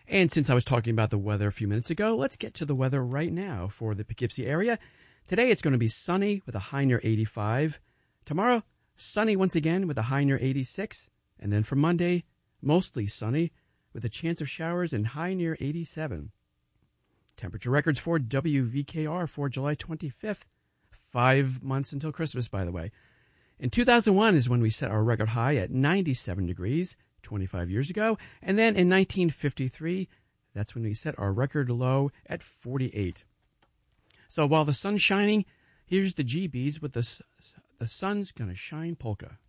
And since I was talking about the weather a few minutes ago, let's get to the weather right now for the Poughkeepsie area. Today it's going to be sunny with a high near 85. Tomorrow, sunny once again with a high near 86. And then for Monday, mostly sunny with a chance of showers and high near 87. Temperature records for WVKR for July 25th. 5 months until Christmas, by the way. In 2001 is when we set our record high at 97 degrees, 25 years ago. And then in 1953, that's when we set our record low at 48. So while the sun's shining, here's the GBs with the Sun's Gonna Shine polka.